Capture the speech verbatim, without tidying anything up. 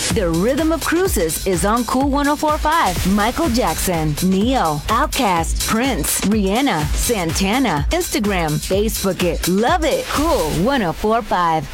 The Rhythm of Cruises is on Cool one oh four point five. Michael Jackson, Neo, Outkast, Prince, Rihanna, Santana. Instagram, Facebook it. Love it. Cool one oh four point five.